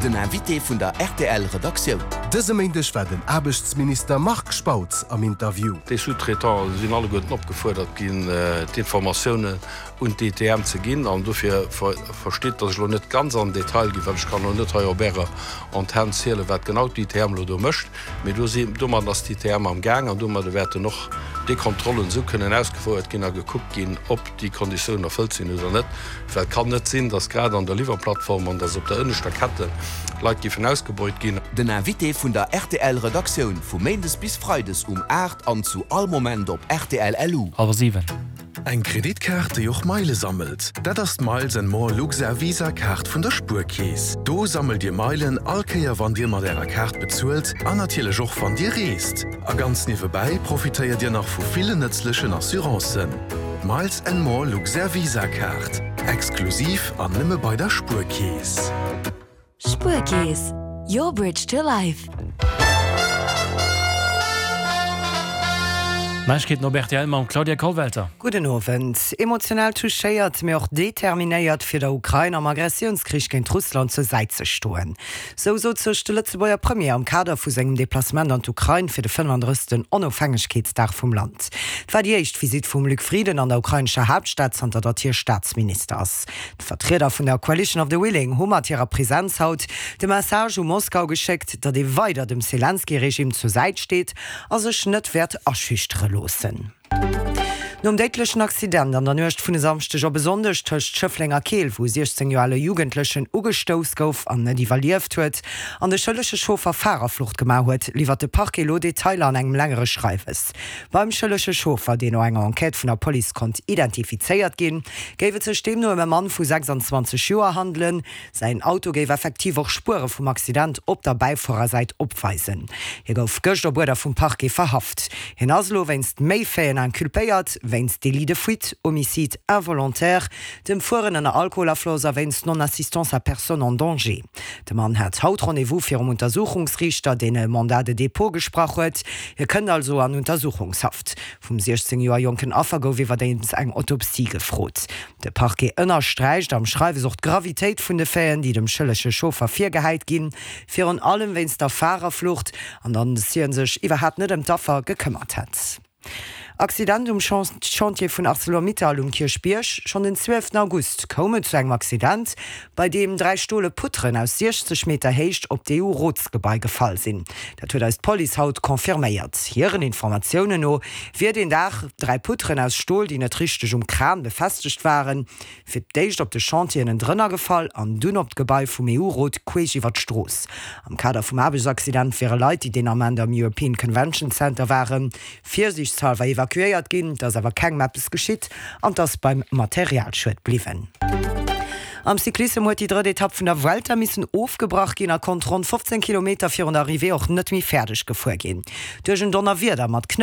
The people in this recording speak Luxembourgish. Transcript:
Den Invité vun der RTL-Redaktion. Dëse Mäindech war den Aarbechtsminister Marc Spautz am Interview. Die Sous-Traitants sind alle gut abgefordert, gehen die Informationen und die TM zu gehen. Und dafür versteht, dass ich noch nicht ganz an Detail gehe, weil ich kann noch nicht Bärer und Herrn zählen, was genau die TM da möchte. Aber du siehst, dass die TM am Gang und du werden noch die Kontrollen so können ausgeführt gehen, geguckt gehen, ob die Konditionen erfüllt sind oder nicht. Weil kann nicht sein, dass gerade an der Lieferplattform und das auf der inneren Kette Leute, die von ausgebeut gehen. Den Invité vun der RTL-Redaktion vu Mendes bis Freides 8 an zu all Moment op RTL LU. Aber 7. Eng Kreditkarte joch Meile sammelt. Dat ist Miles & More Luxer Visa-Karte von der Spurkäse. Do sammelt dir Meilen allkeier, wann dir mal der Karte bezuelt, an natürlich auch von dir reist. A ganz nebenbei profitiert dir noch von vielen nützlichen Assuranzen. Miles & More Luxer Visa-Karte. Exklusiv an nimme bei der Spurkäse. Spurkäse. Your bridge to life. Mensch geht Norbert Elmer und Claudia Kohlwelter. Guten Abend. Emotional touchéiert, mir auch determiniert für der Ukraine am Aggressionskrieg gegen Russland zur Seite zu stehen. So zur Lützebauer Premier am Kader für seinem Deplacement an die Ukraine für den 35. Unabhängigkeitstag vom Land. Das war die erste Visit von Luc Frieden an der ukrainischen Hauptstadt unter der Staatsministers. Die Vertreter von der Coalition of the Willing haben mit ihrer Präsenz heute die Message in Moskau geschickt, dass die weiter dem Zelensky-Regime zur Seite steht, also nicht wird erschüchtern losen. Nom deitlechen Accident an der Nøcht vun samstech besonders töcht Schëfflinger Keel, wo 16-jährige Jugendlichen ugestous gouf an net evaluiert huet, an de schëllesche Schofer Fahrerflucht gemau huet, liefert de Parkelo Detailer an engem längere Schreifes. Beim schëllesche Schofer, den no enger Enquete vun der Police kont identifizeiert gin, géiwet sech dem no em Mann vu 26 Joer handeln, sein Auto géif effektiv och Spure vum Accident op der Beifahrerseite opweisen. Hier gouf Göchterbuder vum Parke verhaft. Hin Aslo wennst méifäen an kulpéiert, wennst délit de fuite, homicide involontaire, dem Fuhren an Alkoholafloser wennst non-assistance à personne en danger. De Mann hat haut Rendezvous fir Untersuchungsrichter, den Mandat de Depot gesprochen huet. Hier können also an Untersuchungshaft. Vom 16 Joer Jonken Affer gouf iwwer dens eng Autopsie gefrot. De Parquet ënnerstreicht am Schreiwesucht Gravitéit vun de Fäen, die dem schëllesche Schofer firgeheit ginn, fir an allem wennst der Fahrerflucht an an sieren sech iwwer hat net dem Daffer gekümmert hat. Accident Chantier vun ArcelorMittal Kirchbiersch schon den 12. August komme zu engem Accident, bei dem 3 Stole Putren aus 60 Meter heicht op de EU-Rotsgebei gefallen sind. Dat huet als Police haut konfirméiert. Hierieren Informationen no, wie den Dach 3 Putren aus Stohl, die net richtig Kran befestigt waren, fir deicht op de Chantier en Drnner gefall an dun op Gebei vum EU-Rot Quejiwwer Stroos. Am Kader vum Abelsaccident wäre Leute, die den am am European Convention Center waren, Vorsichtshalber evakuiert gin, dats awer keng Mappes geschitt an dats beim Materialschwet bliwen. Am Cyklisme huet die 3. Etappe vun der Vuelta missen aufgebracht gin, kont rund 15 km fir an Arrivé och net mi fertig gefuer gin. Duerch en Donnerwieder mat